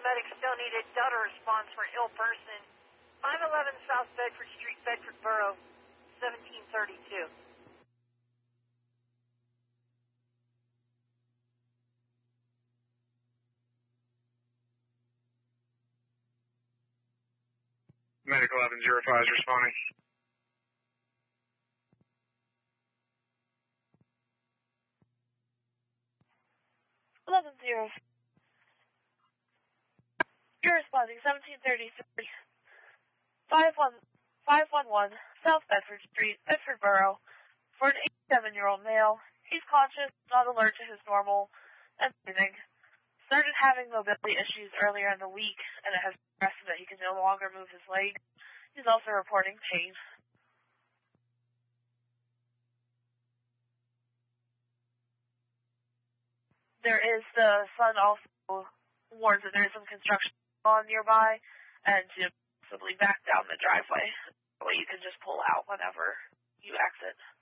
paramedics still need a Delta response for an ill person. 511 South Bedford Street, Bedford Borough, 1732. Medic 1105 is responding. You're responding 1733. 511 South Bedford Street, Bedford Borough, for an 87-year-old male. He's conscious, not alert to his normal, and breathing. Started having mobility issues earlier in the week, and it has progressed that he can no longer move his leg. He's also reporting pain. There is the sun also warns that there is some construction on nearby, and to possibly back down the driveway. That way you can just pull out whenever you exit.